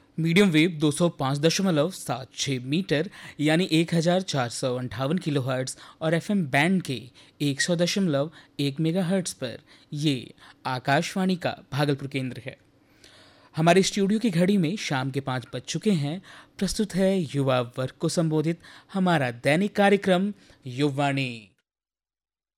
Medium wave 205.76 metre यानी 1458 kilohertz और FM band के 100.1 मेगाहर्ट्ज़ पर ये आकाशवाणी का भागलपुर केंद्र है। हमारे स्टूडियो की घड़ी में शाम के 5 बज चुके हैं। प्रस्तुत है युवा वर्ग को संबोधित हमारा दैनिक कार्यक्रम युववाणी।